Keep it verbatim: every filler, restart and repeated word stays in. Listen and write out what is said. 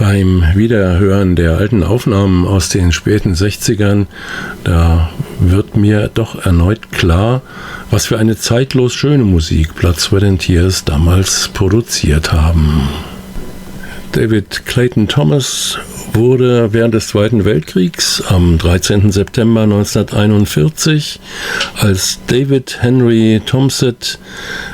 Beim Wiederhören der alten Aufnahmen aus den späten sechzigern, da wird mir doch erneut klar, was für eine zeitlos schöne Musik Blood, Sweat and Tears damals produziert haben. David Clayton Thomas wurde während des Zweiten Weltkriegs am dreizehnten September neunzehnhunderteinundvierzig als David Henry Thompson